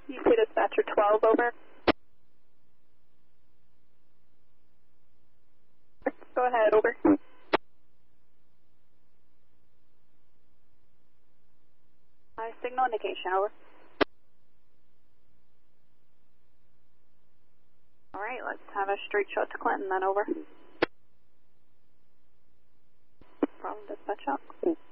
UK Dispatcher 12, over. Go ahead, over. Signal indication, over. Alright, let's have a straight shot to Clinton then, over. Problem dispatch out.